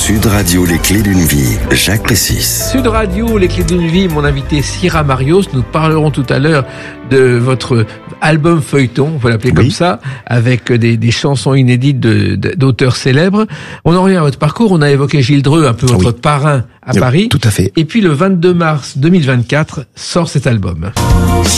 Sud Radio, les clés d'une vie, Jacques Plessis. Sud Radio, les clés d'une vie, mon invité Syrah Marios. Nous parlerons tout à l'heure de votre album feuilleton, on peut l'appeler comme ça, avec des chansons inédites d'auteurs célèbres. On en revient à votre parcours. On a évoqué Gilles Dreux, un peu votre parrain à Paris. Tout à fait. Et puis le 22 mars 2024 sort cet album.